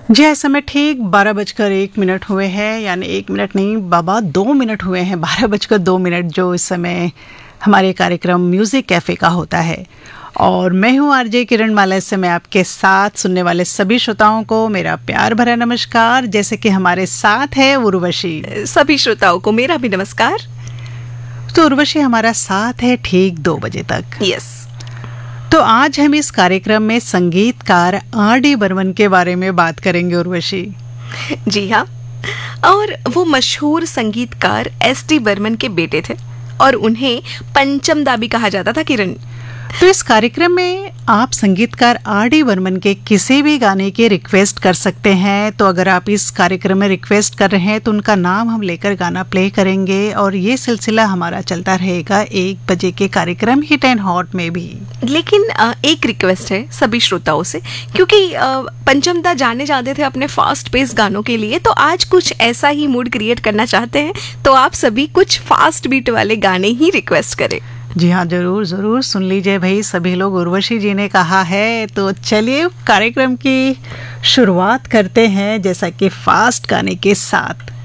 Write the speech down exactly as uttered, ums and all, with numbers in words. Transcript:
जी इस समय ठीक बारह बजकर एक मिनट हुए हैं, यानी एक मिनट नहीं बाबा दो मिनट हुए हैं, बारह बजकर दो मिनट जो इस समय हमारे कार्यक्रम म्यूज़िक कैफ़े का होता है। और मैं हूँ आरजे किरण माला। इस समय आपके साथ सुनने वाले सभी श्रोताओं को मेरा प्यार भरा नमस्कार। जैसे कि हमारे साथ है उर्वशी। सभी श्रोताओं को मेरा भी नमस्कार। तो उर्वशी हमारा साथ है ठीक दो बजे तक। यस। तो आज हम इस कार्यक्रम में संगीतकार आर डी बर्मन के बारे में बात करेंगे उर्वशी। जी हाँ, और वो मशहूर संगीतकार एस डी बर्मन के बेटे थे और उन्हें पंचम दा भी कहा जाता था किरण। तो इस कार्यक्रम में आप संगीतकार आर डी बर्मन के किसी भी गाने की रिक्वेस्ट कर सकते हैं। तो अगर आप इस कार्यक्रम में रिक्वेस्ट कर रहे हैं तो उनका नाम हम लेकर गाना प्ले करेंगे और ये सिलसिला हमारा चलता रहेगा एक बजे के कार्यक्रम हिट एंड हॉट में भी। लेकिन एक रिक्वेस्ट है सभी श्रोताओं से, क्योंकि पंचम दा जाने जाते थे अपने फास्ट पेस गानों के लिए, तो आज कुछ ऐसा ही मूड क्रिएट करना चाहते हैं, तो आप सभी कुछ फास्ट बीट वाले गाने ही रिक्वेस्ट करें। जी हाँ, जरूर जरूर सुन लीजिए भाई सभी लोग, उर्वशी जी ने कहा है। तो चलिए कार्यक्रम की शुरुआत करते हैं जैसा कि फास्ट गाने के साथ।